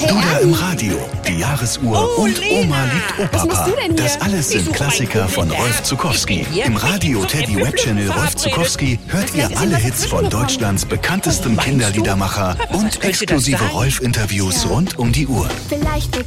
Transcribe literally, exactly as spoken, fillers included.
Duda im Radio, die Jahresuhr und Oma liebt Opa. Das alles sind Klassiker von Rolf Zuckowski. Im Radio Teddy Web Channel Rolf Zuckowski hört ihr alle Hits von Deutschlands bekanntestem Kinderliedermacher und exklusive Rolf-Interviews rund um die Uhr.